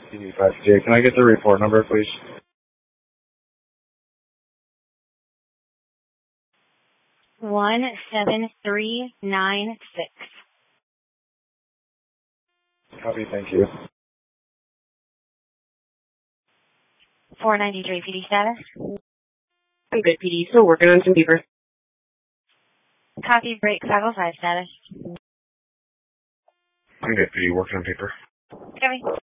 PD5J. Can I get the report number, please? One 7396. Copy, thank you. 493 PD status. I'm good, PD. Still working on some paper. Copy break 505 status. I'm good, PD. Working on paper. Copy.